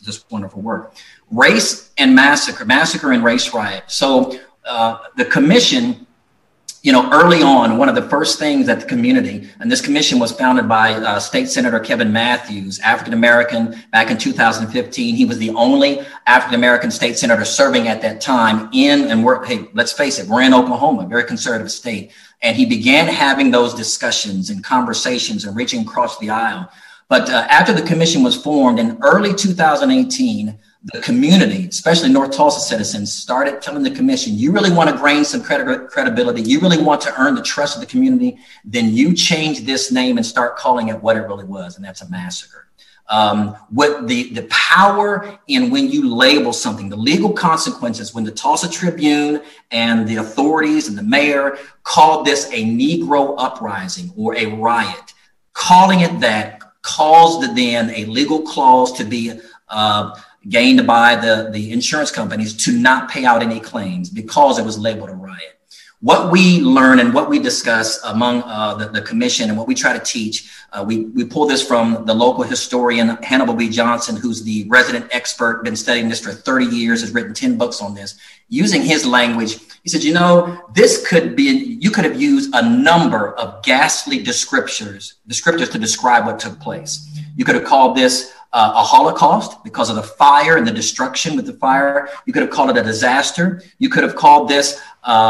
this wonderful work. Race and Massacre and Race Riot. So the commission, early on, one of the first things that the community, and this commission was founded by State Senator Kevin Matthews, African-American, back in 2015. He was the only African-American state senator serving at that time let's face it, we're in Oklahoma, a very conservative state. And he began having those discussions and conversations and reaching across the aisle. But after the commission was formed in early 2018, the community, especially North Tulsa citizens, started telling the commission, you really want to gain some credibility, you really want to earn the trust of the community, then you change this name and start calling it what it really was, and that's a massacre. What the power in when you label something, the legal consequences, when the Tulsa Tribune and the authorities and the mayor called this a Negro uprising or a riot, calling it that caused then a legal clause to be gained by the insurance companies to not pay out any claims because it was labeled a riot. What we learn and what we discuss among the commission and what we try to teach, we pull this from the local historian, Hannibal B. Johnson, who's the resident expert, been studying this for 30 years, has written 10 books on this. Using his language, he said, this could be, you could have used a number of ghastly descriptors to describe what took place. You could have called this a Holocaust because of the fire and the destruction with the fire. You could have called it a disaster. You could have called this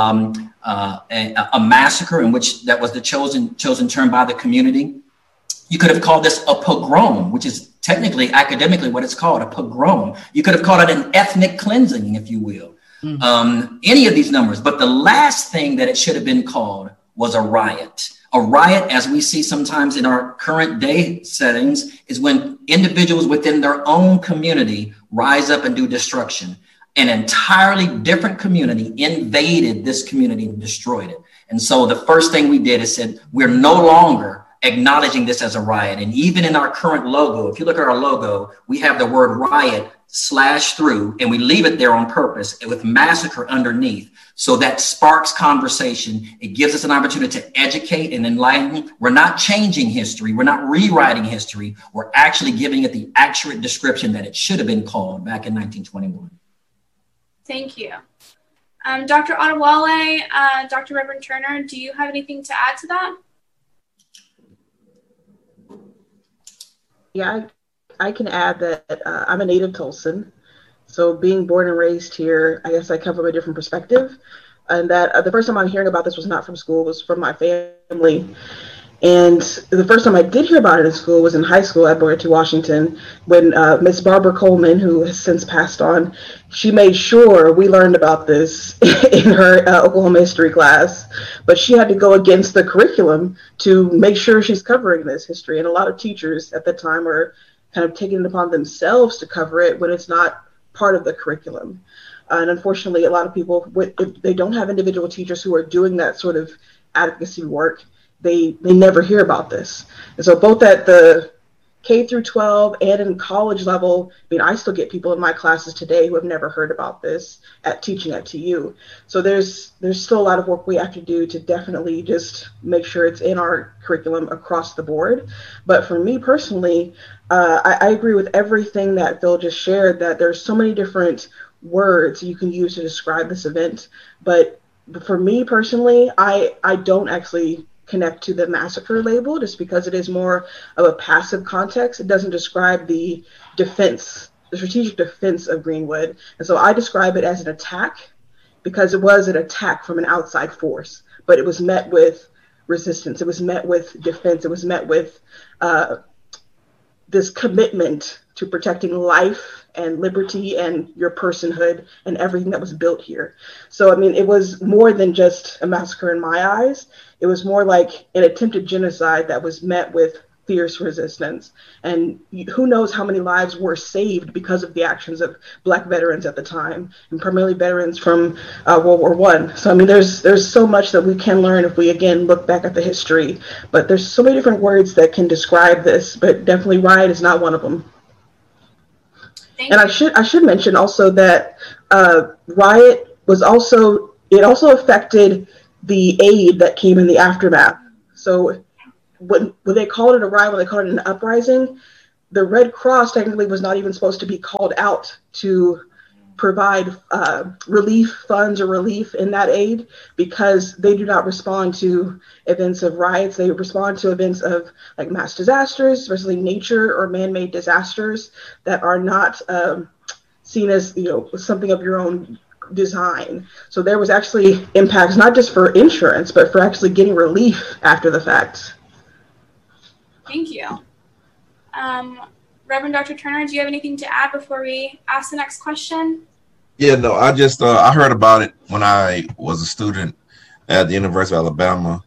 a massacre, in which that was the chosen term by the community. You could have called this a pogrom, which is technically, academically, what it's called, a pogrom. You could have called it an ethnic cleansing, if you will. Any of these numbers. But the last thing that it should have been called was a riot. A riot, as we see sometimes in our current day settings, is when individuals within their own community rise up and do destruction. An entirely different community invaded this community and destroyed it. And so the first thing we did is said, we're no longer acknowledging this as a riot. And even in our current logo, if you look at our logo, we have the word riot slashed through, and we leave it there on purpose with massacre underneath. So that sparks conversation. It gives us an opportunity to educate and enlighten. We're not changing history. We're not rewriting history. We're actually giving it the accurate description that it should have been called back in 1921. Thank you. Dr. Adewale, Dr. Reverend Turner, do you have anything to add to that? Yeah, I can add that I'm a native Tulsan. So being born and raised here, I guess I come from a different perspective. And that the first time I'm hearing about this was not from school, it was from my family. And the first time I did hear about it in school was in high school at Booker T. Washington, when Miss Barbara Coleman, who has since passed on, she made sure we learned about this in her Oklahoma history class. But she had to go against the curriculum to make sure she's covering this history. And a lot of teachers at the time are kind of taking it upon themselves to cover it when it's not part of the curriculum. And unfortunately, a lot of people, if they don't have individual teachers who are doing that sort of advocacy work, they never hear about this. And so both at the K through 12 and in college level, I still get people in my classes today who have never heard about this at teaching at TU. So there's still a lot of work we have to do to definitely just make sure it's in our curriculum across the board. But for me personally, I agree with everything that Phil just shared, that there's so many different words you can use to describe this event. But for me personally, I don't actually connect to the massacre label, just because it is more of a passive context. It doesn't describe the defense, the strategic defense of Greenwood. And so I describe it as an attack, because it was an attack from an outside force, but it was met with resistance. It was met with defense. It was met with this commitment to protecting life and liberty and your personhood and everything that was built here. So, it was more than just a massacre in my eyes. It was more like an attempted genocide that was met with fierce resistance. And who knows how many lives were saved because of the actions of Black veterans at the time, and primarily veterans from World War I. So, there's so much that we can learn if we, again, look back at the history. But there's so many different words that can describe this, but definitely riot is not one of them. And I should mention also that riot was also affected the aid that came in the aftermath. So when they called it a riot, when they called it an uprising, the Red Cross technically was not even supposed to be called out to provide relief funds or relief in that aid, because they do not respond to events of riots. They respond to events of like mass disasters, especially nature or man-made disasters that are not seen as, you know, something of your own design. So there was actually impacts, not just for insurance, but for actually getting relief after the fact. Thank you. Reverend Dr. Turner, do you have anything to add before we ask the next question? Yeah, no, I just, I heard about it when I was a student at the University of Alabama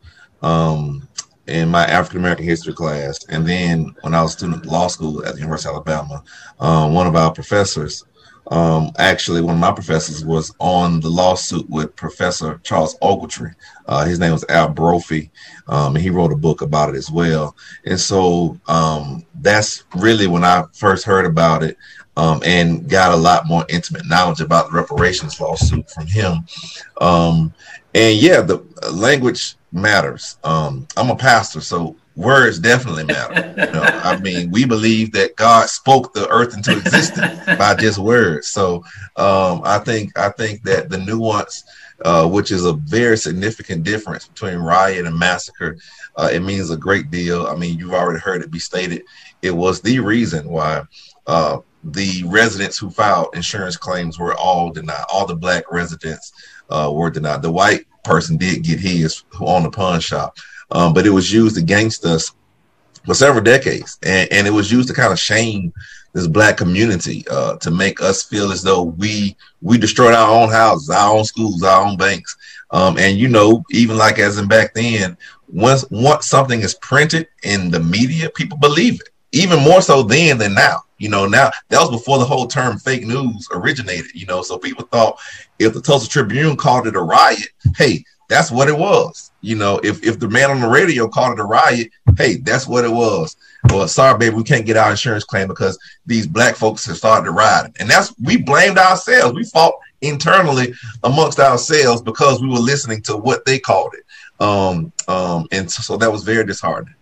in my African-American history class. And then when I was a student at law school at the University of Alabama, one of our professors, actually one of my professors was on the lawsuit with Professor Charles Ogletree. His name was Al Brophy, and he wrote a book about it as well. And so that's really when I first heard about it. And got a lot more intimate knowledge about the reparations lawsuit from him. And yeah, the language matters. I'm a pastor, so words definitely matter. You know, I mean, we believe that God spoke the earth into existence by just words. So I think that the nuance, which is a very significant difference between riot and massacre, it means a great deal. I mean, you've already heard it be stated. It was the reason why the residents who filed insurance claims were all denied. All the black residents were denied. The white person did get his on the pawn shop, but it was used against us for several decades. And it was used to kind of shame this black community, to make us feel as though we destroyed our own houses, our own schools, our own banks. And, you know, even like as in back then, once something is printed in the media, people believe it, even more so then than now. You know, now that was before the whole term fake news originated, you know, so people thought if the Tulsa Tribune called it a riot, hey, that's what it was. You know, if the man on the radio called it a riot, hey, that's what it was. Well, sorry, baby, we can't get our insurance claim because these black folks have started to riot. And we blamed ourselves. We fought internally amongst ourselves because we were listening to what they called it. And so that was very disheartening.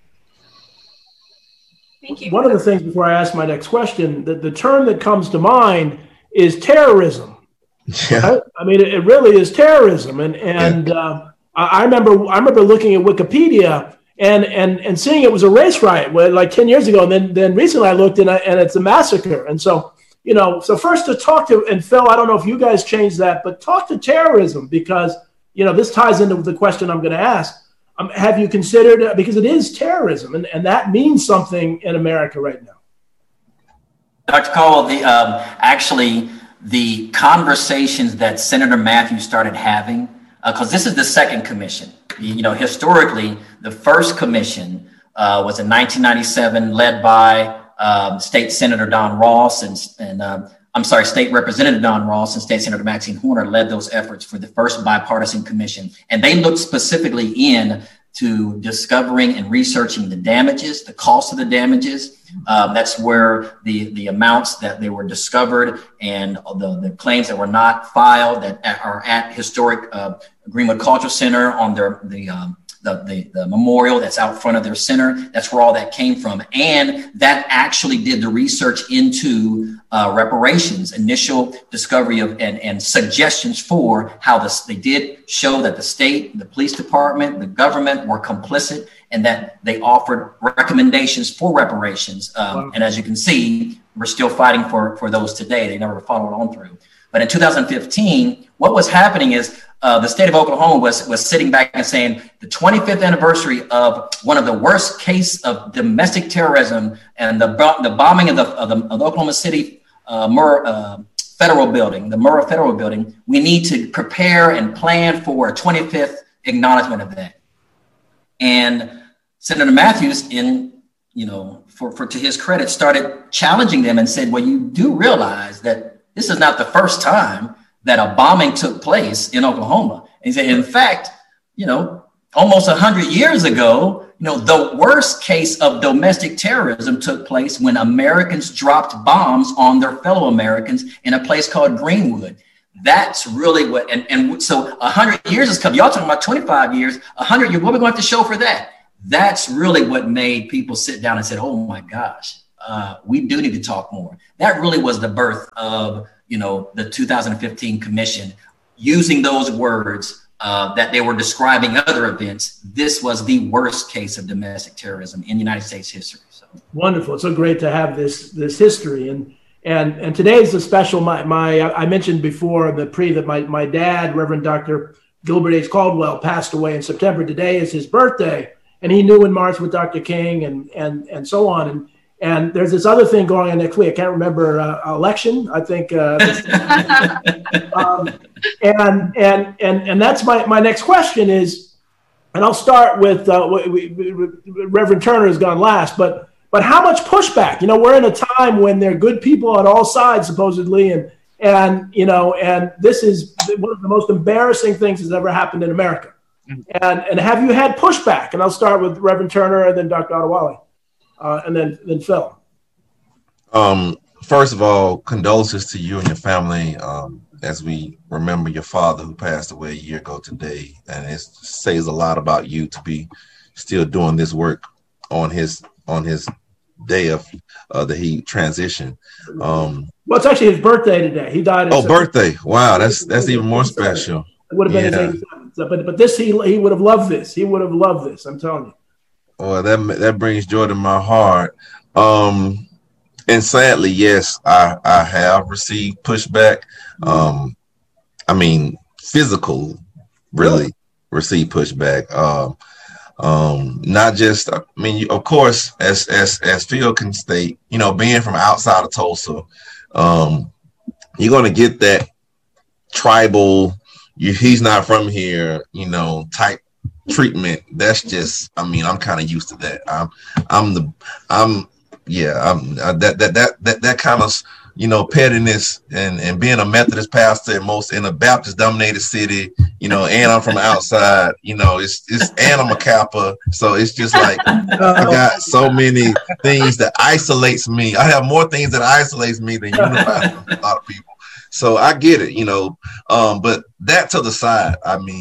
Thank you. One of the things before I ask my next question, the term that comes to mind is terrorism. Yeah. Right? I mean, it really is terrorism. And Yeah. I remember looking at Wikipedia and seeing it was a race riot like 10 years ago. And then recently I looked and it's a massacre. And so, you know, so first to talk to, and Phil, I don't know if you guys changed that, but talk to terrorism, because, you know, this ties into the question I'm going to ask. Have you considered, because it is terrorism, and that means something in America right now? Dr. Cole, actually, the conversations that Senator Matthews started having, because this is the second commission. You know, historically, the first commission was in 1997, led by State Senator Don Ross and State Representative Don Ross and State Senator Maxine Horner led those efforts for the first bipartisan commission. And they looked specifically into discovering and researching the damages, the cost of the damages. That's where the amounts that they were discovered and the claims that were not filed that are at historic Greenwood Cultural Center on the memorial that's out front of their center. That's where all that came from. And that actually did the research into reparations, initial discovery of and suggestions for how they did show that the state, the police department, the government were complicit, and that they offered recommendations for reparations. And as you can see, we're still fighting for those today. They never followed on through. But in 2015, what was happening is the state of Oklahoma was sitting back and saying the 25th anniversary of one of the worst case of domestic terrorism and the bombing of the Oklahoma City Federal Building, the Murrah Federal Building. We need to prepare and plan for a 25th acknowledgement of that. And Senator Matthews, to his credit, started challenging them and said, well, you do realize that this is not the first time that a bombing took place in Oklahoma. And he said, in fact, almost 100 years ago, the worst case of domestic terrorism took place when Americans dropped bombs on their fellow Americans in a place called Greenwood. That's really what, and so 100 years has come. Y'all talking about 25 years, 100 years, what are we going to have to show for that? That's really what made people sit down and said, oh my gosh, we do need to talk more. That really was the birth of, the 2015 commission, using those words that they were describing other events. This was the worst case of domestic terrorism in United States history. So wonderful. It's so great to have this history. And today is a special, I mentioned before that my dad, Reverend Dr. Gilbert H. Caldwell, passed away in September. Today is his birthday, and he knew in March with Dr. King and so on. And there's this other thing going on next week. I can't remember, election, I think. And that's my next question is, and I'll start with Reverend Turner has gone last, but how much pushback? We're in a time when there are good people on all sides, supposedly, and this is one of the most embarrassing things that's ever happened in America. And have you had pushback? And I'll start with Reverend Turner and then Dr. Adewale. And then Phil. First of all, condolences to you and your family as we remember your father who passed away a year ago today. And it says a lot about you to be still doing this work on his day of that he transitioned. Well, it's actually his birthday today. He died. Birthday! Wow, that's even more special. It would have been his 87th. But this he would have loved this. He would have loved this. I'm telling you. Well, that brings joy to my heart. And sadly, yes, I have received pushback. Physical, really received pushback. Not just, of course, as Phil can state, being from outside of Tulsa, you're going to get that tribal, he's not from here, type treatment. That's just, I'm kind of used to that. That kind of, pettiness and being a Methodist pastor in a Baptist dominated city, and I'm from outside, it's and I'm a Kappa. So it's just like, I got so many things that isolates me. I have more things that isolates me than unifies a lot of people. So I get it, but that to the side,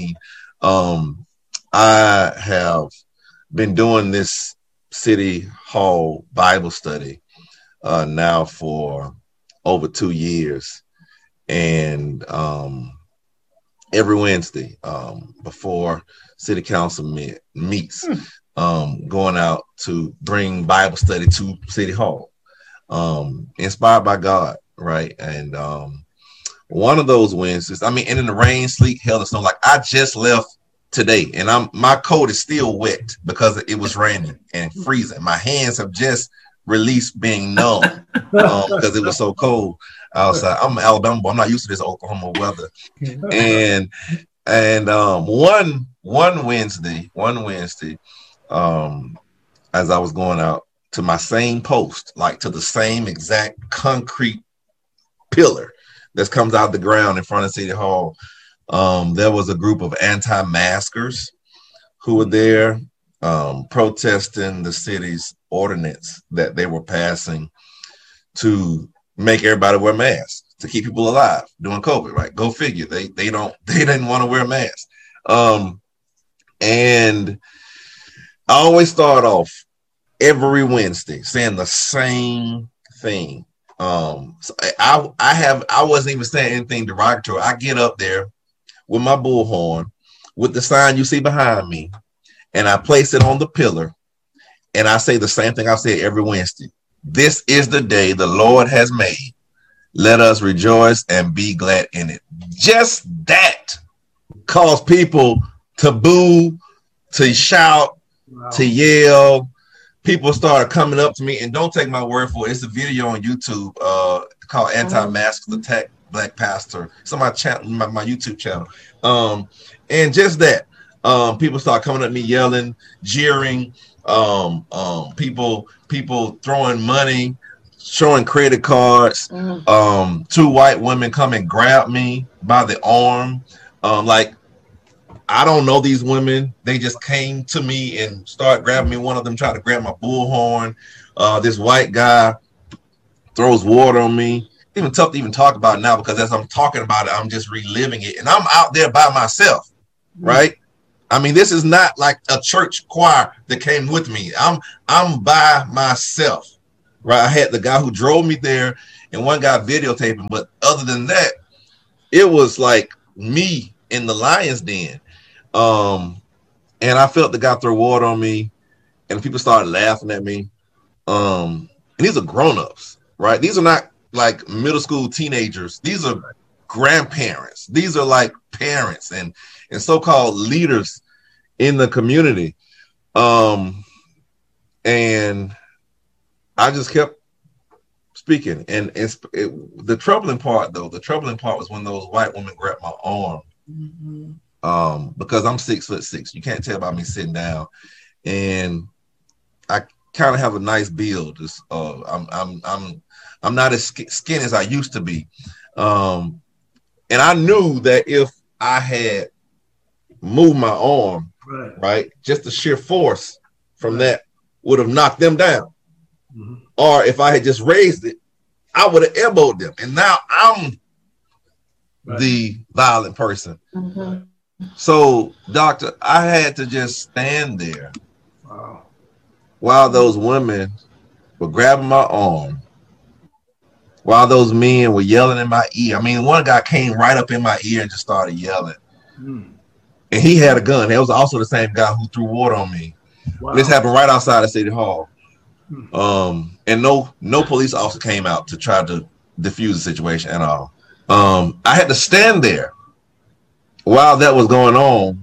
I have been doing this City Hall Bible study now for over 2 years. And every Wednesday before City Council meets, going out to bring Bible study to City Hall, inspired by God, right? And one of those Wednesdays, and in the rain, sleet, hail, and snow, like I just left today, and my coat is still wet because it was raining and freezing. My hands have just released being numb because it was so cold outside. I'm an Alabama boy. I'm not used to this Oklahoma weather. And one Wednesday, as I was going out to my same post, like to the same exact concrete pillar that comes out the ground in front of City Hall, there was a group of anti-maskers who were there protesting the city's ordinance that they were passing to make everybody wear masks to keep people alive during COVID, right? Go figure. They didn't want to wear masks. And I always start off every Wednesday saying the same thing. So I wasn't even saying anything derogatory. I get up there with my bullhorn, with the sign you see behind me, and I place it on the pillar, and I say the same thing I say every Wednesday. This is the day the Lord has made. Let us rejoice and be glad in it. Just that caused people to boo, to shout, to yell. People started coming up to me, and don't take my word for it. It's a video on YouTube called Anti-Maskers Attack Black Pastor. It's on my channel, my YouTube channel. And just that, people start coming at me, yelling, jeering, people throwing money, showing credit cards. Two white women come and grab me by the arm. Like, I don't know these women. They just came to me and started grabbing me. One of them tried to grab my bullhorn. This white guy throws water on me. Even tough to even talk about it now, because as I'm talking about it, I'm just reliving it. And I'm out there by myself, right? This is not like a church choir that came with me. I'm by myself. right? I had the guy who drove me there and one guy videotaping. But other than that, it was like me in the lion's den. And I felt the guy throw water on me, and people started laughing at me. And these are grown-ups, right? These are not like middle school teenagers. These are grandparents. These are like parents and so-called leaders in the community. And I just kept speaking. And the troubling part was when those white women grabbed my arm. Because I'm 6'6". You can't tell by me sitting down. And I kind of have a nice build. I'm not as skinny as I used to be. And I knew that if I had moved my arm, right, just the sheer force from that would have knocked them down. Or if I had just raised it, I would have elbowed them. And now I'm the violent person. So, doctor, I had to just stand there while those women were grabbing my arm, while those men were yelling in my ear. I mean, one guy came right up in my ear and just started yelling. And he had a gun. It was also the same guy who threw water on me. This happened right outside of City Hall. And no police officer came out to try to defuse the situation at all. I had to stand there while that was going on,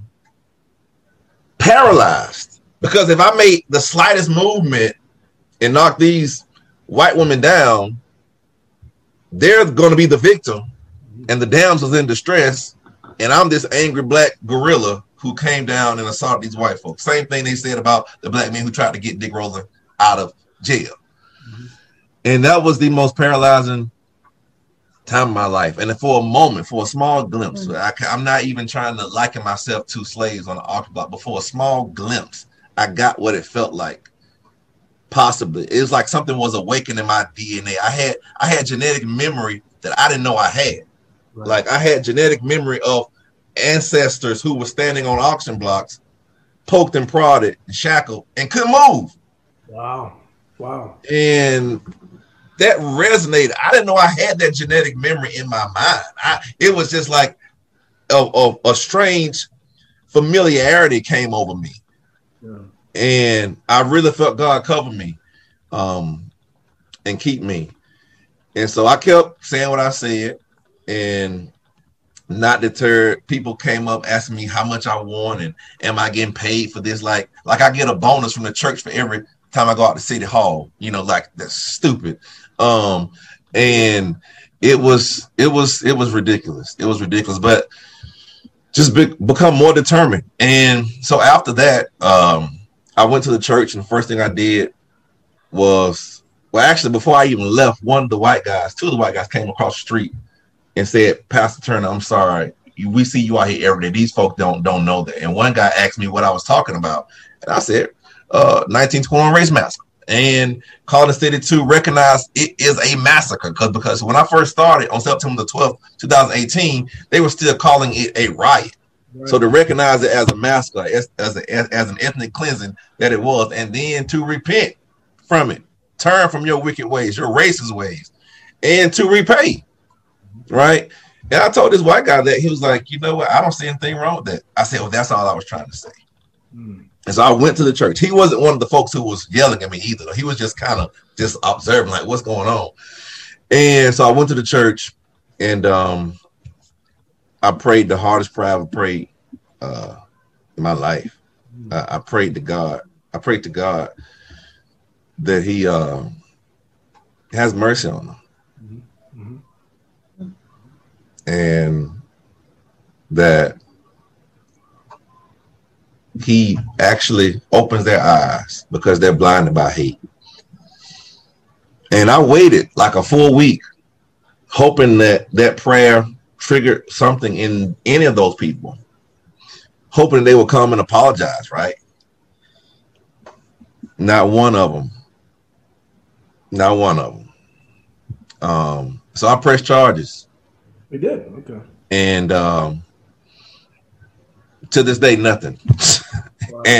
paralyzed, because if I made the slightest movement and knock these white women down, they're going to be the victim and the damsels in distress, and I'm this angry black gorilla who came down and assaulted these white folks. Same thing they said about the black man who tried to get Dick Rowland out of jail. And that was the most paralyzing time of my life. And for a moment, for a small glimpse, I'm not even trying to liken myself to slaves on the auction block, but for a small glimpse, I got what it felt like. Possibly. It was like something was awakened in my DNA. I had genetic memory that I didn't know I had. Like I had genetic memory of ancestors who were standing on auction blocks, poked and prodded and shackled and couldn't move. Wow. And that resonated. I didn't know I had that genetic memory in my mind. It was just like a strange familiarity came over me. And I really felt God cover me and keep me. And so I kept saying what I said and not deterred. People came up asking me how much I won and am I getting paid for this? Like I get a bonus from the church for every time I go out to City Hall, like that's stupid. And it was ridiculous. It was ridiculous, but just become more determined. And so after that, I went to the church, and the first thing I did was, actually, before I even left, two of the white guys came across the street and said, "Pastor Turner, I'm sorry. We see you out here every day. These folks don't know that." And one guy asked me what I was talking about. And I said, 1921 race massacre. And called the city to recognize it is a massacre. Because when I first started on September the 12th, 2018, they were still calling it a riot. So to recognize it as a massacre, as an ethnic cleansing that it was, and then to repent from it, turn from your wicked ways, your racist ways, and to repay, right? And I told this white guy that. He was like, "You know what? I don't see anything wrong with that." I said, "Well, that's all I was trying to say." And so I went to the church. He wasn't one of the folks who was yelling at me either. He was just kind of just observing, like, what's going on. And so I went to the church, and I prayed the hardest prayer I've ever prayed in my life. I prayed to God. I prayed to God that He has mercy on them, and that He actually opens their eyes because they're blinded by hate. And I waited like a full week, hoping that prayer triggered something in any of those people, hoping they would come and apologize, right? Not one of them. Not one of them. So I pressed charges. We did. Okay. And to this day, nothing. Wow. And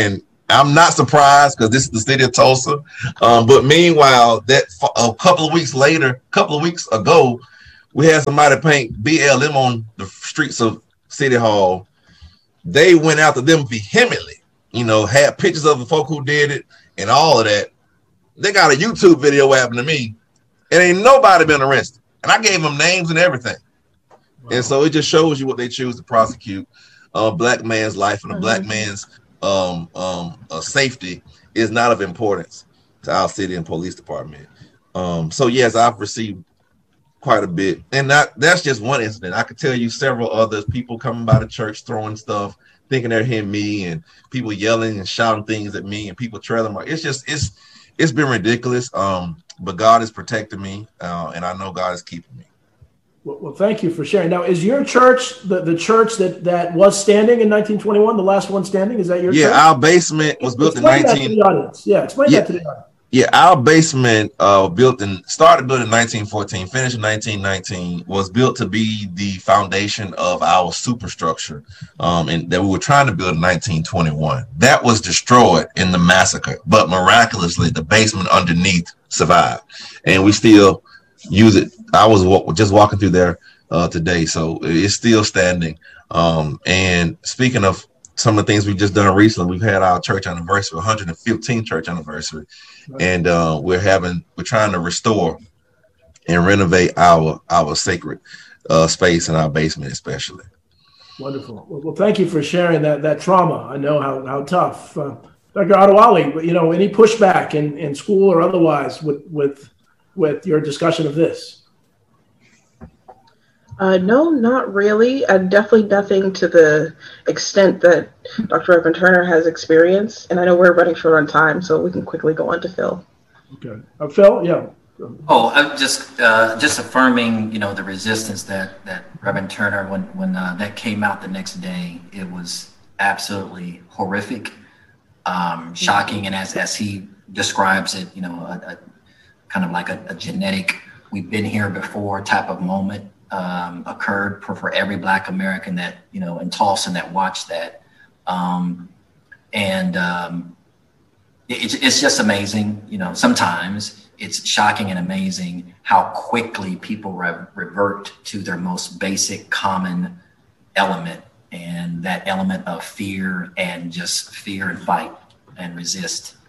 I'm not surprised because this is the city of Tulsa. But meanwhile, that a couple of weeks ago, we had somebody paint BLM on the streets of City Hall. They went after them vehemently, had pictures of the folk who did it and all of that. They got a YouTube video what happened to me, and ain't nobody been arrested. And I gave them names and everything. Wow. And so it just shows you what they choose to prosecute. Black man's life and a black man's safety is not of importance to our city and police department. So yes, I've received quite a bit, and that's just one incident. I could tell you several others. People coming by the church throwing stuff, thinking they're hitting me, and people yelling and shouting things at me, and people trailing my. It's been ridiculous. But God is protecting me, and I know God is keeping me. Well, thank you for sharing. Now, is your church the church that was standing in 1921, the last one standing? Is that your church? Yeah, our basement was built explain that to the audience. Yeah, explain that to the audience. Yeah, our basement started built in 1914, finished in 1919, was built to be the foundation of our superstructure, and that we were trying to build in 1921. That was destroyed in the massacre, but miraculously, the basement underneath survived, and we still use it. I was just walking through there today, so it's still standing. And speaking of some of the things we've just done recently, we've had our church anniversary, 115th church anniversary. Right. And we're trying to restore and renovate our sacred space in our basement, especially. Wonderful. Well, thank you for sharing that trauma. I know how tough. Dr. Adewale, any pushback in school or otherwise with your discussion of this? No, not really. And definitely nothing to the extent that Dr. Reverend Turner has experienced. And I know we're running short on time, so we can quickly go on to Phil. Okay. Phil, yeah. Oh, I'm just affirming, the resistance that Reverend Turner, when that came out the next day, it was absolutely horrific, shocking. And as he describes it, a kind of like a genetic, we've been here before type of moment. Occurred for every Black American that, in Tulsa that watched that. It's just amazing. Sometimes it's shocking and amazing how quickly people revert to their most basic common element, and that element of fear, and just fear and fight and resist.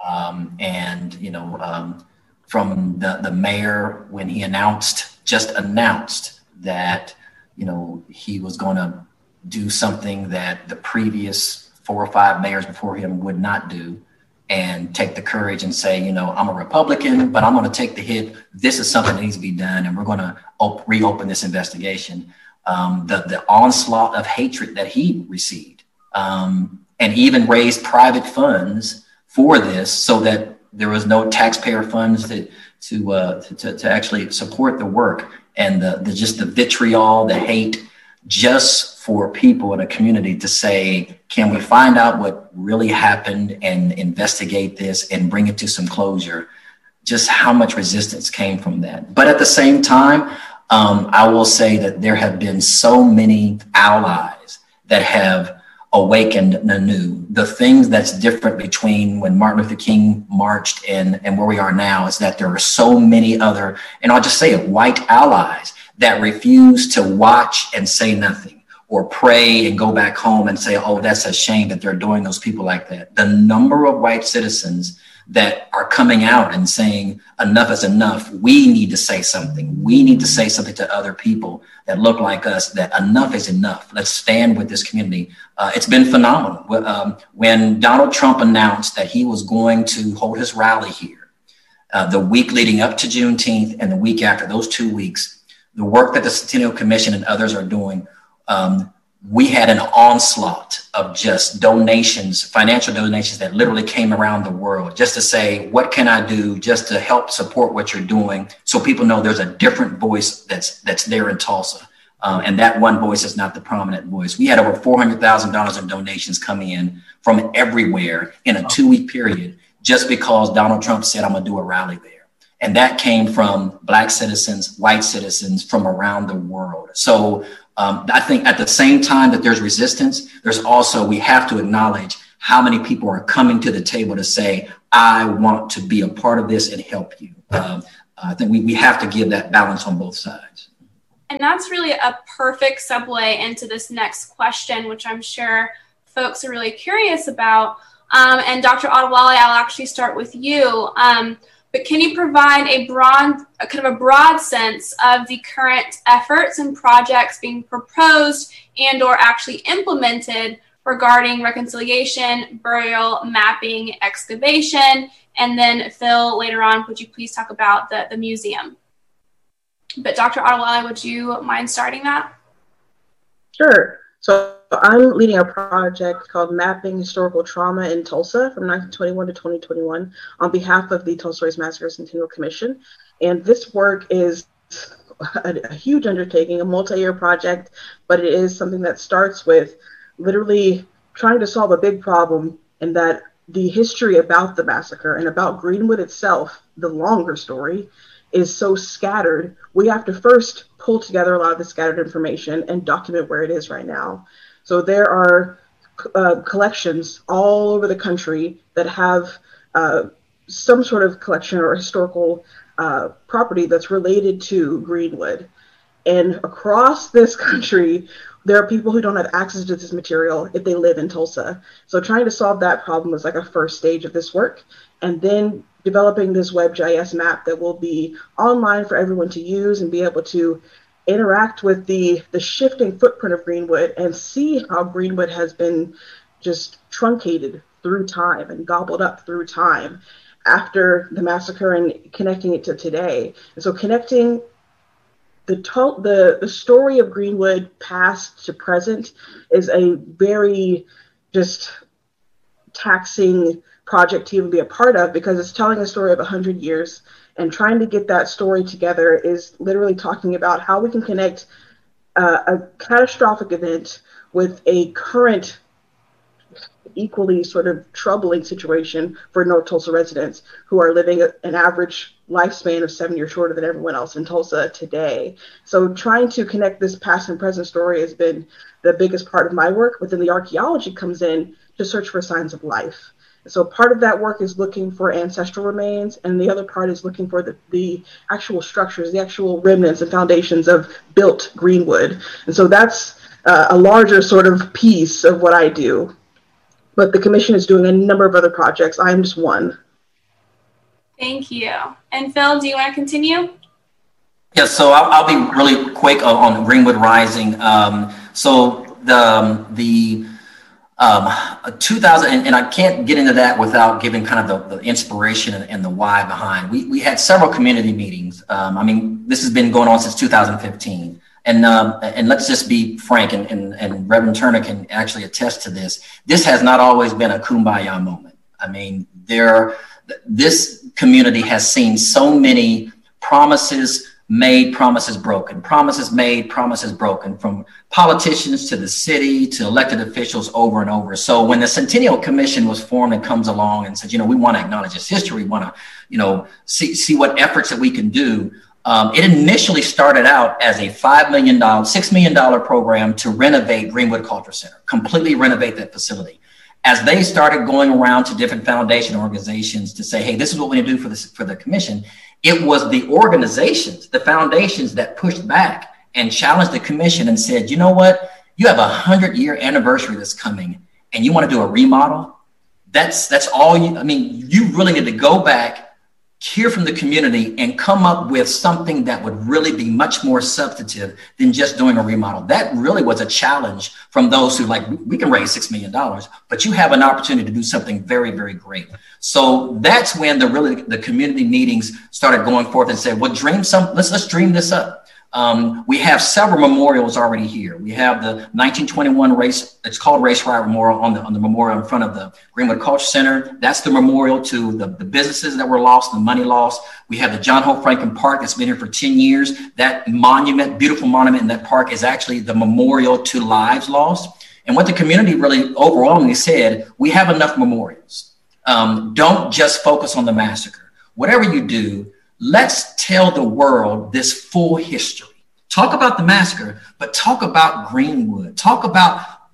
From the mayor, when he just announced that, he was going to do something that the previous 4 or 5 mayors before him would not do, and take the courage and say, I'm a Republican, but I'm going to take the hit. This is something that needs to be done, and we're going to reopen this investigation. The onslaught of hatred that he received, and even raised private funds for this, so that there was no taxpayer funds to actually support the work, and the vitriol, the hate, just for people in a community to say, can we find out what really happened and investigate this and bring it to some closure? Just how much resistance came from that. But at the same time, I will say that there have been so many allies that have awakened anew. The things that's different between when Martin Luther King marched and where we are now is that there are so many other, and I'll just say it, white allies that refuse to watch and say nothing, or pray and go back home and say, oh, that's a shame that they're doing those people like that. The number of white citizens that are coming out and saying enough is enough. We need to say something. We need to say something to other people that look like us, that enough is enough. Let's stand with this community. It's been phenomenal. When Donald Trump announced that he was going to hold his rally here, the week leading up to Juneteenth and the week after, those 2 weeks, the work that the Centennial Commission and others are doing, we had an onslaught of just donations, financial donations that literally came around the world just to say, what can I do just to help support what you're doing, so people know there's a different voice that's there in Tulsa. And that one voice is not the prominent voice. We had over $400,000 in donations coming in from everywhere in a 2-week period, just because Donald Trump said, I'm going to do a rally there. And that came from Black citizens, white citizens from around the world. So I think at the same time that there's resistance, there's also, we have to acknowledge how many people are coming to the table to say, I want to be a part of this and help you. I think we have to give that balance on both sides. And that's really a perfect segue into this next question, which I'm sure folks are really curious about. And Dr. Adewale, I'll actually start with you. But can you provide a broad sense of the current efforts and projects being proposed and or actually implemented regarding reconciliation, burial, mapping, excavation? And then Phil, later on, would you please talk about the museum? But Dr. Adewale, would you mind starting that? Sure. So I'm leading a project called Mapping Historical Trauma in Tulsa from 1921 to 2021 on behalf of the Tulsa Race Massacre Centennial Commission. And this work is a huge undertaking, a multi-year project, but it is something that starts with literally trying to solve a big problem, and that the history about the massacre and about Greenwood itself, the longer story, is so scattered. We have to first pull together a lot of the scattered information and document where it is right now. So there are collections all over the country that have some sort of collection or historical property that's related to Greenwood. And across this country, there are people who don't have access to this material if they live in Tulsa. So trying to solve that problem was like a first stage of this work. And then developing this WebGIS map that will be online for everyone to use and be able to interact with the shifting footprint of Greenwood and see how Greenwood has been just truncated through time and gobbled up through time after the massacre, and connecting it to today. And so connecting the story of Greenwood past to present is a very just taxing project to even be a part of, because it's telling a story of 100 years, and trying to get that story together is literally talking about how we can connect a catastrophic event with a current equally sort of troubling situation for North Tulsa residents who are living an average lifespan of 7 years shorter than everyone else in Tulsa today. So trying to connect this past and present story has been the biggest part of my work, but then the archaeology comes in to search for signs of life. So part of that work is looking for ancestral remains, and the other part is looking for the actual structures, the actual remnants and foundations of built Greenwood. And so that's a larger sort of piece of what I do. But the commission is doing a number of other projects. I'm just one. Thank you. And Phil, do you want to continue? Yeah, so I'll be really quick on Greenwood Rising. So the 2000, and I can't get into that without giving kind of the inspiration and the why behind. We had several community meetings. I mean, this has been going on since 2015. And let's just be frank, and Reverend Turner can actually attest to this. This has not always been a kumbaya moment. I mean, this community has seen so many promises made, promises broken, promises made, promises broken, from politicians to the city to elected officials over and over. So when the Centennial Commission was formed and comes along and says, we want to acknowledge this history, we want to, see what efforts that we can do. It initially started out as a $6 million program to renovate Greenwood Cultural Center, completely renovate that facility. As they started going around to different foundation organizations to say, hey, this is what we need to do for the commission, it was the organizations, the foundations that pushed back and challenged the commission and said, you know what, you have a 100-year anniversary that's coming and you want to do a remodel? That's all you really need to go back, hear from the community, and come up with something that would really be much more substantive than just doing a remodel. That really was a challenge from those who we can raise $6 million, but you have an opportunity to do something very, very great. So that's when the community meetings started going forth and said, well, let's dream this up. We have several memorials already here. We have the 1921 it's called Race Riot Memorial on the memorial in front of the Greenwood Culture Center. That's the memorial to the businesses that were lost, the money lost. We have the John Hope Franklin Park that's been here for 10 years. That monument, beautiful monument in that park, is actually the memorial to lives lost. And what the community really overwhelmingly said, we have enough memorials. Don't just focus on the massacre. Whatever you do, let's tell the world this full history. Talk about the massacre, but talk about Greenwood. Talk about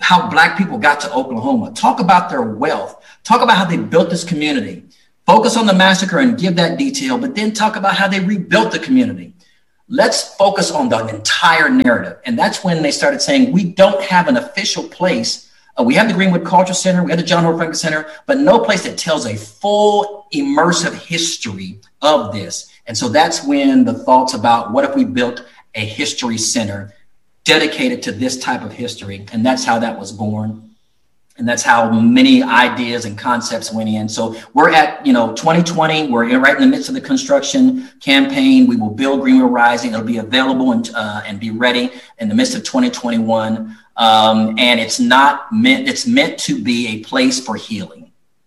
how Black people got to Oklahoma. Talk about their wealth. Talk about how they built this community. Focus on the massacre and give that detail, but then talk about how they rebuilt the community. Let's focus on the entire narrative. And that's when they started saying, we don't have an official place. We have the Greenwood Cultural Center, we have the John Hope Franklin Center, but no place that tells a full immersive history of this. And so that's when the thoughts about what if we built a history center dedicated to this type of history. And that's how that was born. And that's how many ideas and concepts went in. So we're at, 2020, we're right in the midst of the construction campaign. We will build Greenwood Rising. It'll be available and be ready in the midst of 2021. And it's meant to be a place for healing.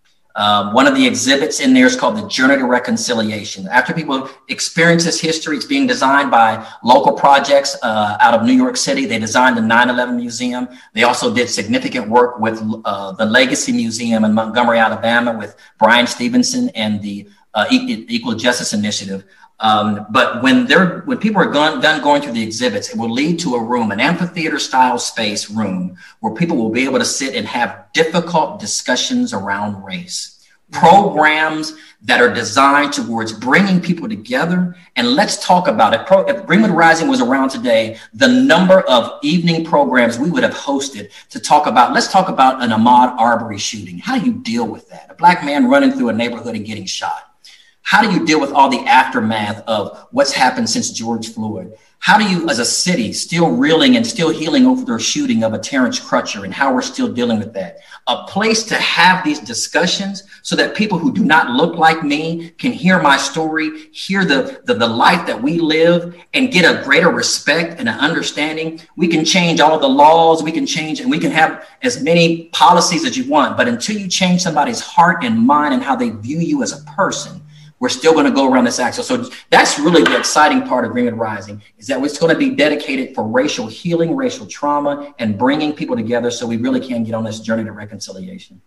One of the exhibits in there is called the Journey to Reconciliation. After people experience this history, it's being designed by local projects out of New York City. They designed the 9/11 Museum. They also did significant work with the Legacy Museum in Montgomery, Alabama, with Brian Stevenson and the Equal Justice Initiative. But when people are done going through the exhibits, it will lead to a room, an amphitheater style space room, where people will be able to sit and have difficult discussions around race. Programs that are designed towards bringing people together. And let's talk about it. If Greenwood Rising was around today, the number of evening programs we would have hosted to talk about, let's talk about an Ahmaud Arbery shooting. How do you deal with that? A Black man running through a neighborhood and getting shot. How do you deal with all the aftermath of what's happened since George Floyd? How do you, as a city, still reeling and still healing over the shooting of a Terrence Crutcher and how we're still dealing with that? A place to have these discussions so that people who do not look like me can hear my story, hear the life that we live, and get a greater respect and an understanding. We can change all the laws, we can change, and we can have as many policies as you want. But until you change somebody's heart and mind and how they view you as a person, we're still going to go around this axis. So that's really the exciting part of Greenwood Rising, is that it's going to be dedicated for racial healing, racial trauma, and bringing people together so we really can get on this journey to reconciliation.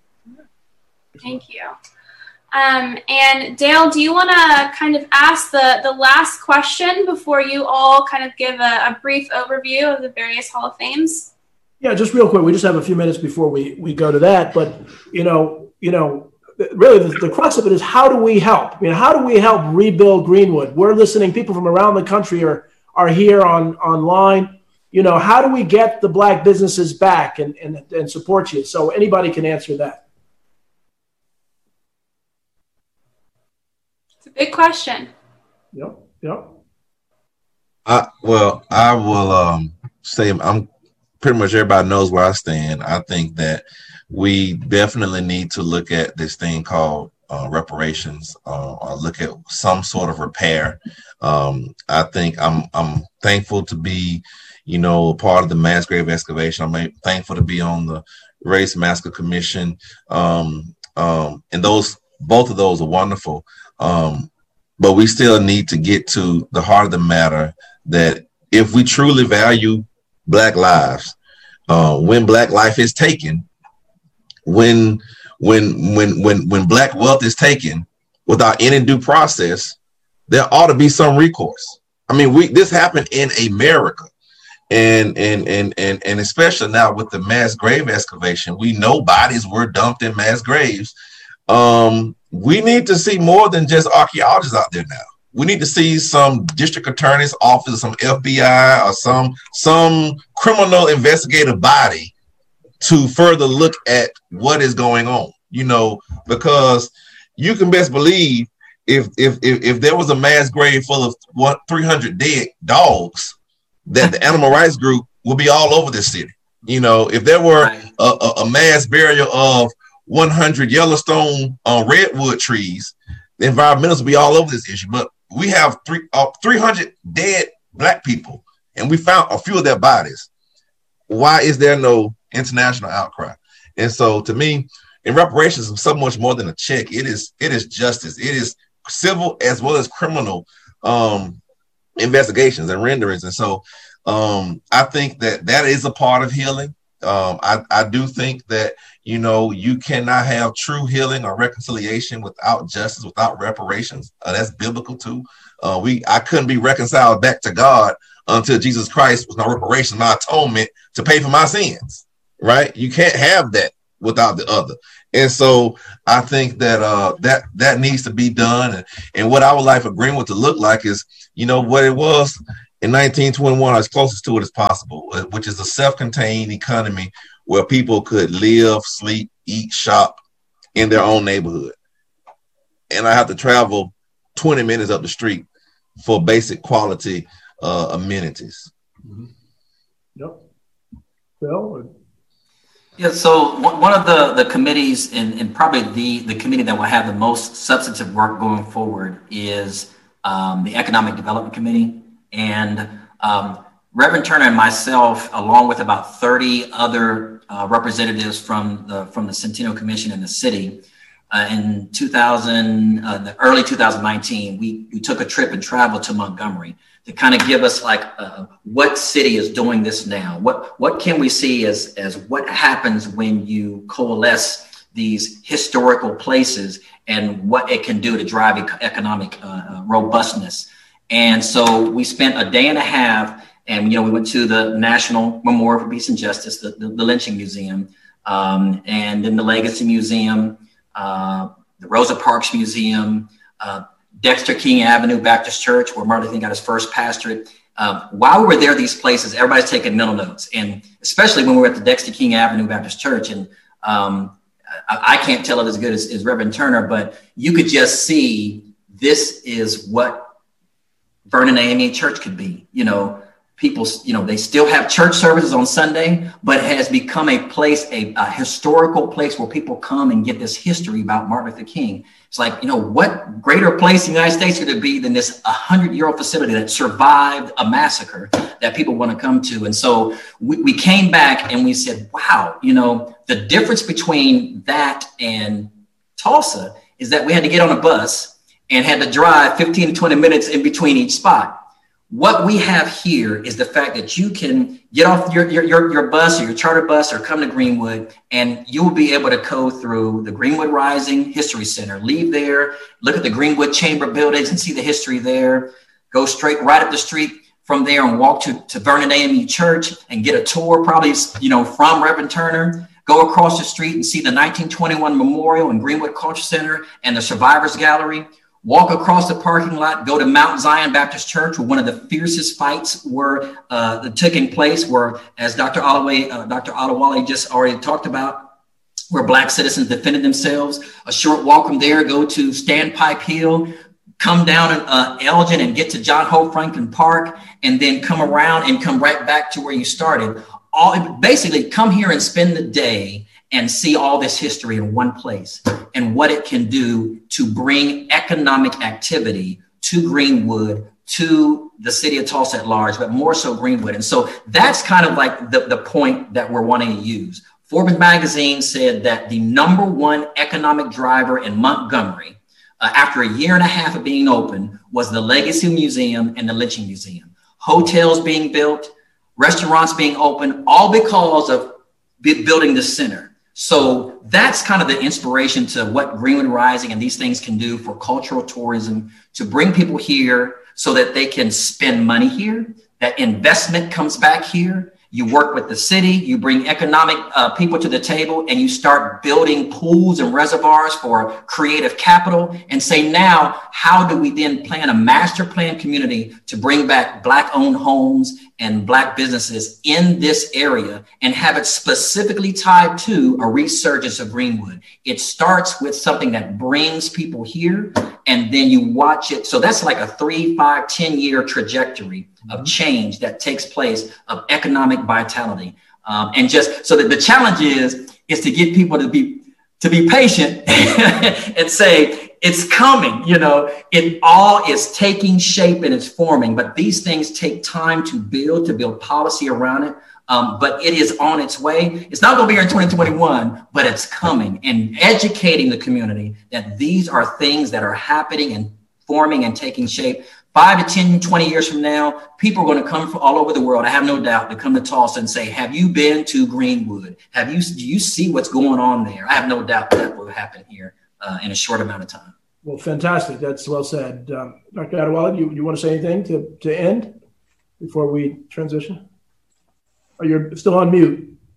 Thank you. And Dale, do you want to kind of ask the last question before you all kind of give a brief overview of the various Hall of Fames? Yeah, just real quick. We just have a few minutes before we go to that. But, really, the crux of it is, how do we help? How do we help rebuild Greenwood? We're listening. People from around the country are here online. How do we get the Black businesses back and support you? So anybody can answer that. It's a big question. Yep. I will say I'm pretty much, everybody knows where I stand. I think that we definitely need to look at this thing called reparations, or look at some sort of repair. I think I'm thankful to be, a part of the mass grave excavation. I'm thankful to be on the Race Massacre Commission, and both of those are wonderful. But we still need to get to the heart of the matter, that if we truly value Black lives, when Black life is taken, when Black wealth is taken without any due process, there ought to be some recourse. This happened in America, and especially now with the mass grave excavation, we know bodies were dumped in mass graves. We need to see more than just archaeologists out there now. We need to see some district attorney's office, some FBI, or some criminal investigative body to further look at what is going on, because you can best believe if there was a mass grave full of 300 dead dogs, that the animal rights group will be all over this city. If there were a mass burial of 100 Yellowstone redwood trees, the environmentalists will be all over this issue. But we have 300 dead Black people, and we found a few of their bodies. Why is there no international outcry? And so, to me, in reparations is so much more than a check. It is justice. It is civil as well as criminal investigations and renderings. And so, I think that is a part of healing. I do think that you cannot have true healing or reconciliation without justice, without reparations. That's biblical too. I couldn't be reconciled back to God until Jesus Christ was my reparation, my atonement to pay for my sins. right? You can't have that without the other. And so I think that that needs to be done. And what I would like for Greenwood to look like is, what it was in 1921, as closest to it as possible, which is a self-contained economy where people could live, sleep, eat, shop in their own neighborhood. And I have to travel 20 minutes up the street for basic quality amenities. Mm-hmm. Yep. Phil? Yeah, so one of the committees, and probably the committee that will have the most substantive work going forward is the Economic Development Committee. And Reverend Turner and myself, along with about 30 other representatives from the Centennial Commission in the city, in the early 2019, we took a trip and traveled to Montgomery to kind of give us what city is doing this now? What can we see as what happens when you coalesce these historical places and what it can do to drive economic robustness? And so we spent a day and a half, and we went to the National Memorial for Peace and Justice, the Lynching Museum, and then the Legacy Museum, the Rosa Parks Museum, Dexter King Avenue Baptist Church, where Martin Luther King got his first pastorate. While we were there, these places, everybody's taking mental notes. And especially when we were at the Dexter King Avenue Baptist Church. And I can't tell it as good as Reverend Turner, but you could just see this is what Vernon AME Church could be. People, they still have church services on Sunday, but it has become a place, a historical place where people come and get this history about Martin Luther King. It's like, what greater place in the United States could it be than this 100-year-old facility that survived a massacre that people want to come to? And so we came back and we said, wow, the difference between that and Tulsa is that we had to get on a bus and had to drive 15 to 20 minutes in between each spot. What we have here is the fact that you can get off your bus or your charter bus or come to Greenwood, and you will be able to go through the Greenwood Rising History Center, leave there, look at the Greenwood Chamber buildings and see the history there, go straight right up the street from there and walk to Vernon AME Church and get a tour probably, from Reverend Turner, go across the street and see the 1921 Memorial and Greenwood Culture Center and the Survivors Gallery. Walk across the parking lot, go to Mount Zion Baptist Church, where one of the fiercest fights were taking place, where, as Dr. Adewale just already talked about, where Black citizens defended themselves. A short walk from there, go to Standpipe Hill, come down Elgin and get to John Hope Franklin Park, and then come around and come right back to where you started. Basically, come here and spend the day and see all this history in one place and what it can do to bring economic activity to Greenwood, to the city of Tulsa at large, but more so Greenwood. And so that's kind of like the point that we're wanting to use. Forbes magazine said that the number one economic driver in Montgomery, after a year and a half of being open, was the Legacy Museum and the Lynching Museum. Hotels being built, restaurants being open, all because of building the center. So that's kind of the inspiration to what Greenwood Rising and these things can do for cultural tourism, to bring people here so that they can spend money here, that investment comes back here. You work with the city, you bring economic people to the table, and you start building pools and reservoirs for creative capital, and say, now, how do we then plan a master plan community to bring back Black-owned homes and Black businesses in this area and have it specifically tied to a resurgence of Greenwood? It starts with something that brings people here, and then you watch it. So that's like a 3, 5, 10-year trajectory of change that takes place, of economic vitality. And just so that the challenge is to get people to be patient and say, it's coming, it all is taking shape and it's forming, but these things take time to build policy around it. But it is on its way. It's not going to be here in 2021, but it's coming, and educating the community that these are things that are happening and forming and taking shape. 5 to 10, 20 years from now, people are going to come from all over the world, I have no doubt, to come to Tulsa and say, have you been to Greenwood? Do you see what's going on there? I have no doubt that will happen here in a short amount of time. Well, fantastic. That's well said. Dr. Adewale, you want to say anything to end before we transition? Or you're still on mute?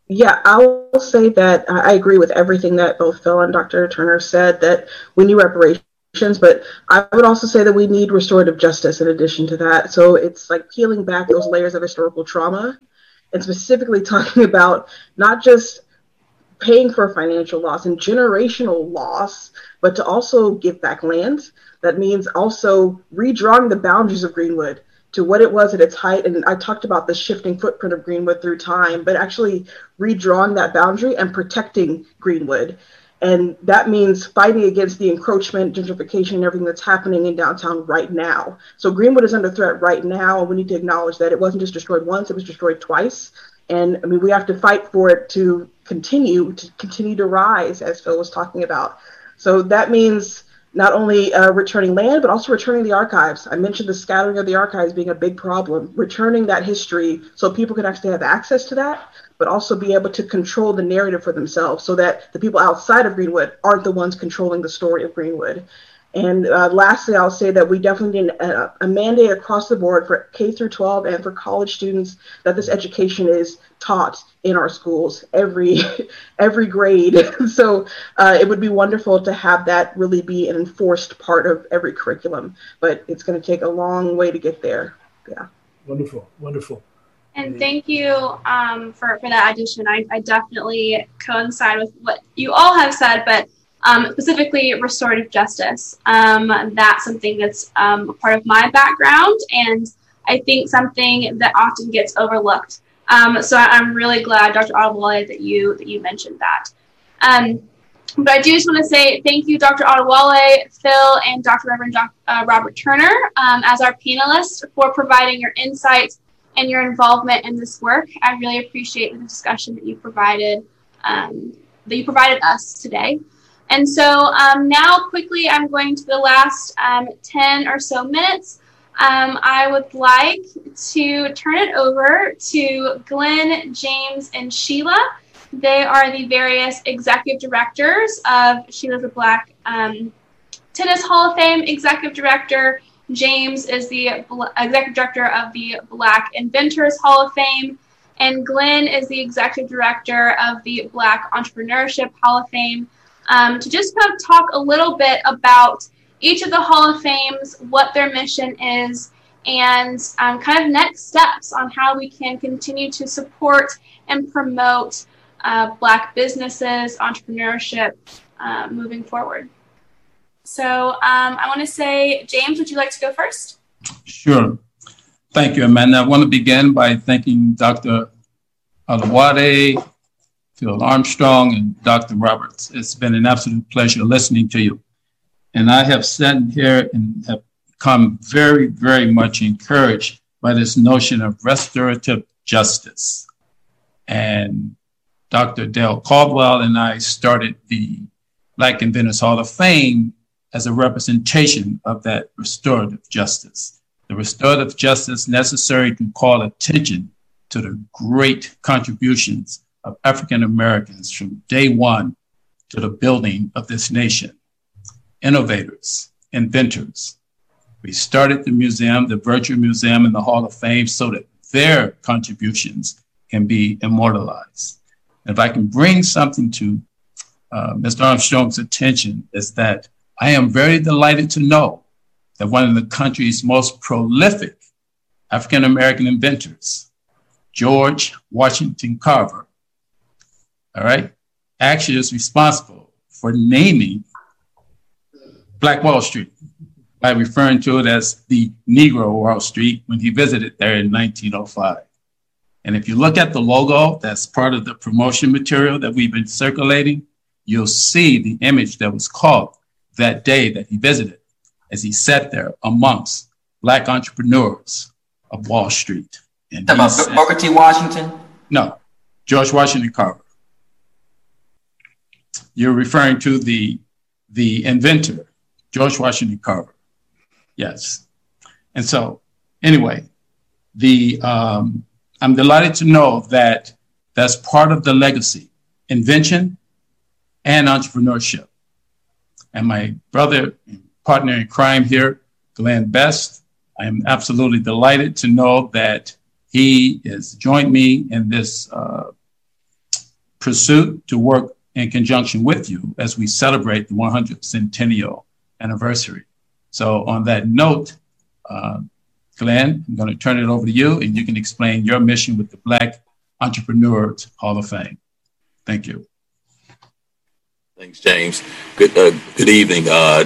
Yeah, I will say that I agree with everything that both Phil and Dr. Turner said, that we need reparations, but I would also say that we need restorative justice in addition to that. So it's like peeling back those layers of historical trauma and specifically talking about not just paying for financial loss and generational loss, but to also give back land. That means also redrawing the boundaries of Greenwood to what it was at its height. And I talked about the shifting footprint of Greenwood through time, but actually redrawing that boundary and protecting Greenwood. And that means fighting against the encroachment, gentrification, and everything that's happening in downtown right now. So Greenwood is under threat right now, and we need to acknowledge that it wasn't just destroyed once, it was destroyed twice. And I mean, we have to fight for it to continue to rise, as Phil was talking about. So that means not only returning land, but also returning the archives. I mentioned the scattering of the archives being a big problem, returning that history so people can actually have access to that, but also be able to control the narrative for themselves so that the people outside of Greenwood aren't the ones controlling the story of Greenwood. And lastly, I'll say that we definitely need a mandate across the board for K through 12 and for college students that this education is taught in our schools, every grade. So it would be wonderful to have that really be an enforced part of every curriculum, but it's going to take a long way to get there. Yeah. Wonderful, wonderful. And thank you for that addition. I definitely coincide with what you all have said, but specifically restorative justice. That's something that's part of my background, and I think something that often gets overlooked. So I'm really glad, Dr. Adewale, that you mentioned that. But I do just want to say thank you, Dr. Adewale, Phil, and Dr. Reverend Robert Turner, as our panelists, for providing your insights and your involvement in this work. I really appreciate the discussion that you provided us today. And so now quickly, I'm going to the last 10 or so minutes. I would like to turn it over to Glenn, James, and Sheila. They are the various executive directors of Sheila the Black Tennis Hall of Fame executive director. James is the executive director of the Black Inventors Hall of Fame. And Glenn is the executive director of the Black Entrepreneurship Hall of Fame. To just kind of talk a little bit about each of the Hall of Fames, what their mission is, and kind of next steps on how we can continue to support and promote Black businesses, entrepreneurship moving forward. So I want to say, James, would you like to go first? Sure. Thank you, Amanda. I want to begin by thanking Dr. Adewale, Phil Armstrong, and Dr. Roberts. It's been an absolute pleasure listening to you. And I have sat here and have become very, very much encouraged by this notion of restorative justice. And Dr. Dale Caldwell and I started the Black Inventors Hall of Fame as a representation of that restorative justice. The restorative justice necessary to call attention to the great contributions of African Americans from day one to the building of this nation. Innovators, inventors. We started the museum, the Virtue Museum, and the Hall of Fame so that their contributions can be immortalized. And if I can bring something to Mr. Armstrong's attention, is that I am very delighted to know that one of the country's most prolific African American inventors, George Washington Carver, all right, actually is responsible for naming Black Wall Street by referring to it as the Negro Wall Street when he visited there in 1905. And if you look at the logo, that's part of the promotion material that we've been circulating, you'll see the image that was caught that day that he visited as he sat there amongst Black entrepreneurs of Wall Street. And about Booker T. Washington? No, George Washington Carver. You're referring to the inventor, George Washington Carver. Yes. And so anyway, I'm delighted to know that that's part of the legacy, invention and entrepreneurship. And my brother and partner in crime here, Glenn Best, I am absolutely delighted to know that he has joined me in this pursuit to work in conjunction with you as we celebrate the 100th centennial anniversary. So on that note, Glenn, I'm going to turn it over to you, and you can explain your mission with the Black Entrepreneurs Hall of Fame. Thank you. Thanks, James. Good evening,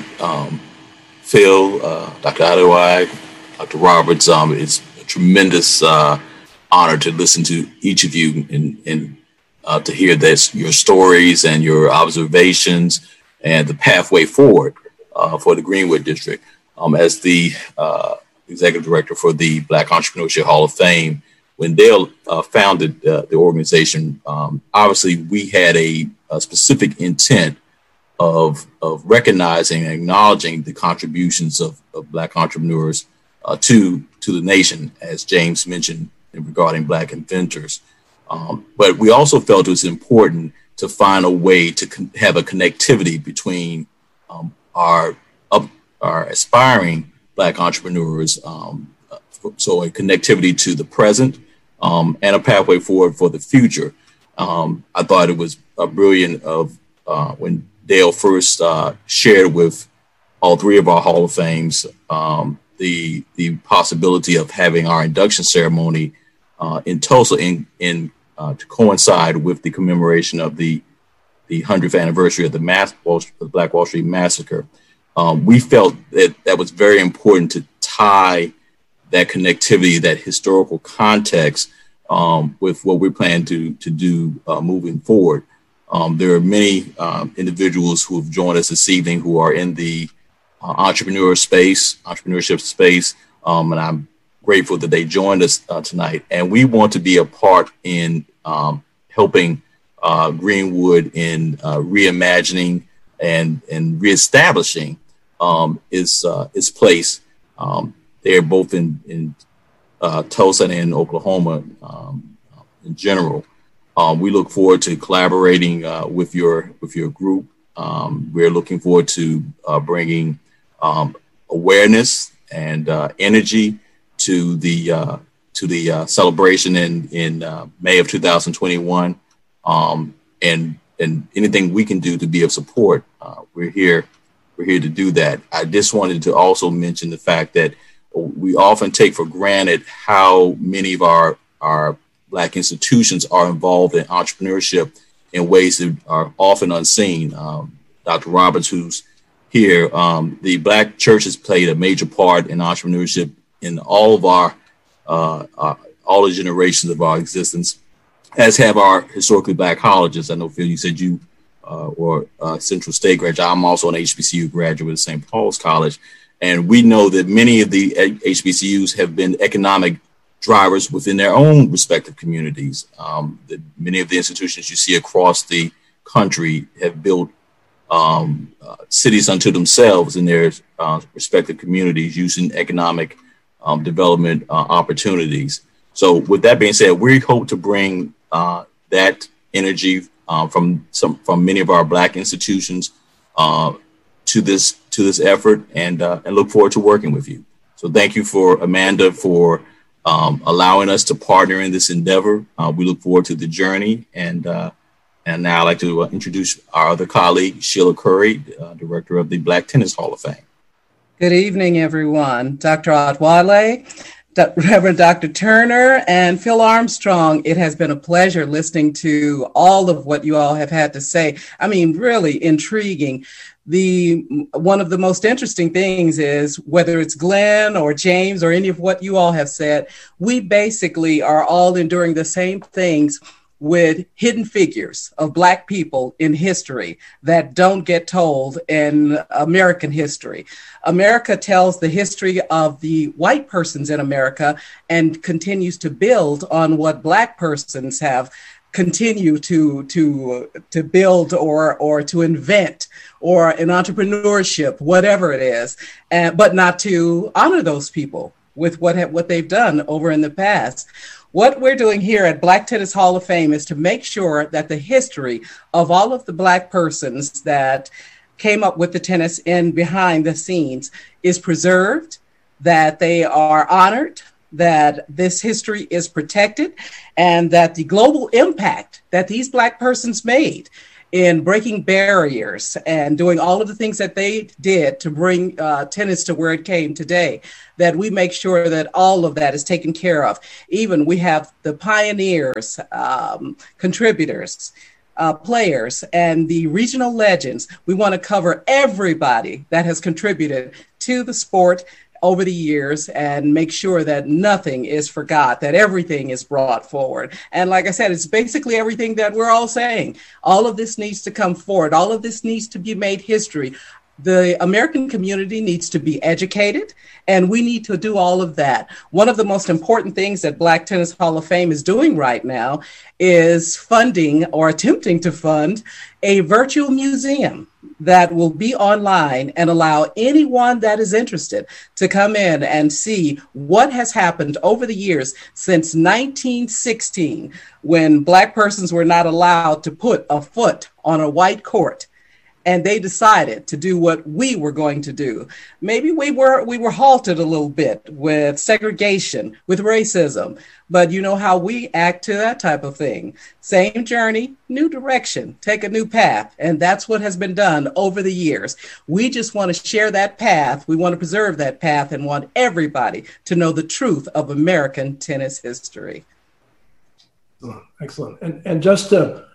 Phil, Dr. Adewale, Dr. Roberts. It's a tremendous honor to listen to each of you and to hear your stories and your observations and the pathway forward for the Greenwood District. As the executive director for the Black Entrepreneurship Hall of Fame, when Dale founded the organization, obviously we had a specific intent of recognizing and acknowledging the contributions of Black entrepreneurs to the nation, as James mentioned regarding Black inventors. But we also felt it was important to find a way to have a connectivity between our aspiring Black entrepreneurs, so a connectivity to the present and a pathway forward for the future. I thought it was brilliant when Dale first shared with all three of our Hall of Fames the possibility of having our induction ceremony in Tulsa to coincide with the commemoration of the 100th anniversary of the Black Wall Street Massacre. We felt that was very important to tie that connectivity, that historical context with what we plan to do moving forward. There are many individuals who have joined us this evening who are in the entrepreneurship space, and I'm grateful that they joined us tonight. And we want to be a part in helping Greenwood in reimagining and reestablishing its place. They're both in Tulsa and in Oklahoma in general. We look forward to collaborating with your group. We're looking forward to bringing awareness and energy to the celebration in May of 2021, and anything we can do to be of support. We're here to do that. I just wanted to also mention the fact that we often take for granted how many of our Black institutions are involved in entrepreneurship in ways that are often unseen. Dr. Roberts, who's here, the Black church has played a major part in entrepreneurship in all of all the generations of our existence, as have our historically Black colleges. I know, Phil, you said you were Central State graduate. I'm also an HBCU graduate of St. Paul's College. And we know that many of the HBCUs have been economic drivers within their own respective communities. Many of the institutions you see across the country have built cities unto themselves in their respective communities using economic development opportunities. So with that being said, we hope to bring that energy from many of our Black institutions to this effort, and look forward to working with you. So thank you for Amanda for allowing us to partner in this endeavor. We look forward to the journey, and now I'd like to introduce our other colleague, Sheila Curry, Director of the Black Tennis Hall of Fame. Good evening, everyone. Dr. Adewale, Reverend Dr. Turner, and Phil Armstrong. It has been a pleasure listening to all of what you all have had to say. I mean, really intriguing. One of the most interesting things is whether it's Glenn or James or any of what you all have said, we basically are all enduring the same things with hidden figures of Black people in history that don't get told in American history. America tells the history of the white persons in America and continues to build on what Black persons have continue to build or to invent, or in entrepreneurship, whatever it is, but not to honor those people with what they've done over in the past. What we're doing here at Black Tennis Hall of Fame is to make sure that the history of all of the Black persons that came up with the tennis in behind the scenes is preserved, that they are honored, that this history is protected and that the global impact that these Black persons made in breaking barriers and doing all of the things that they did to bring tennis to where it came today, that we make sure that all of that is taken care of. Even we have the pioneers, contributors, players, and the regional legends. We want to cover everybody that has contributed to the sport over the years and make sure that nothing is forgot, that everything is brought forward. And like I said, it's basically everything that we're all saying. All of this needs to come forward. All of this needs to be made history. The American community needs to be educated, and we need to do all of that. One of the most important things that Black Tennis Hall of Fame is doing right now is funding or attempting to fund a virtual museum that will be online and allow anyone that is interested to come in and see what has happened over the years since 1916, when Black persons were not allowed to put a foot on a white court. And they decided to do what we were going to do. Maybe we were halted a little bit with segregation, with racism, but you know how we act to that type of thing. Same journey, new direction, take a new path. And that's what has been done over the years. We just want to share that path. We want to preserve that path and want everybody to know the truth of American tennis history. Excellent. And just to,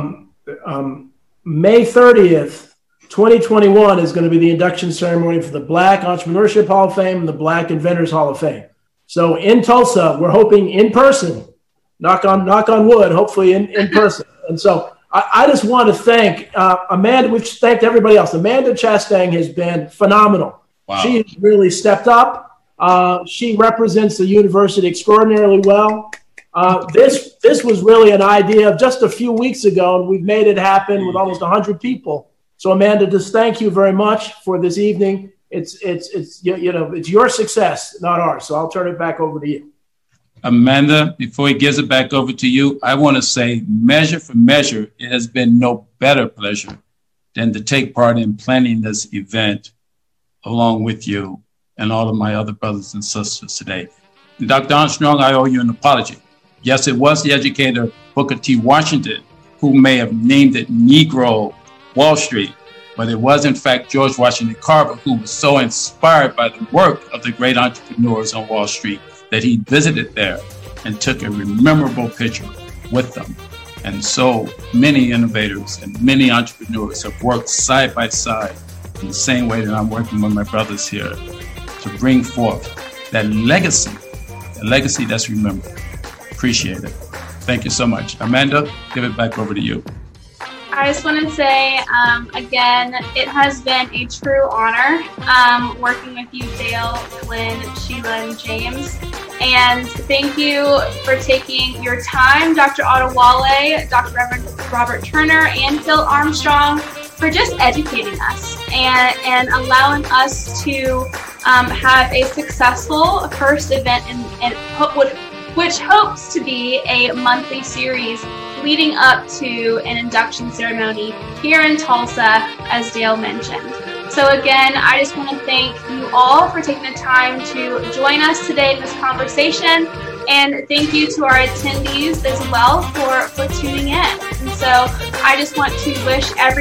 May 30th, 2021 is going to be the induction ceremony for the Black Entrepreneurship Hall of Fame and the Black Inventors Hall of Fame. So in Tulsa, we're hoping in person, knock on wood, hopefully in person. And so I just want to thank Amanda. We've thanked everybody else. Amanda Chastain has been phenomenal. Wow. She has really stepped up. She represents the university extraordinarily well. This was really an idea of just a few weeks ago, and we've made it happen with almost 100 people. So Amanda, just thank you very much for this evening. It's your success, not ours. So I'll turn it back over to you. Amanda, before he gives it back over to you, I want to say, measure for measure, it has been no better pleasure than to take part in planning this event along with you and all of my other brothers and sisters today. And Dr. Armstrong, I owe you an apology. Yes, it was the educator Booker T. Washington who may have named it Negro Wall Street, but it was in fact George Washington Carver who was so inspired by the work of the great entrepreneurs on Wall Street that he visited there and took a memorable picture with them. And so many innovators and many entrepreneurs have worked side by side in the same way that I'm working with my brothers here to bring forth that legacy that's remembered. Appreciate it. Thank you so much. Amanda, give it back over to you. I just want to say, again, it has been a true honor working with you, Dale, Glenn, Sheila, and James. And thank you for taking your time, Dr. Adewale, Dr. Reverend Robert Turner, and Phil Armstrong, for just educating us and allowing us to have a successful first event which hopes to be a monthly series leading up to an induction ceremony here in Tulsa, as Dale mentioned. So again, I just want to thank you all for taking the time to join us today in this conversation. And thank you to our attendees as well for tuning in. And so I just want to wish everyone